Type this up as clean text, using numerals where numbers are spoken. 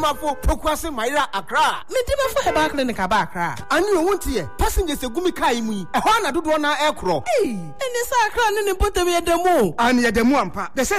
Mafo Pokwase Maira Accra. Me di before Herbal Clinic aba Accra. And you won't hear passengers egumi kai mu. E ho na dodo na ekro. Hey, eni sa Accra ne botem ye demo. An ye demo ampa.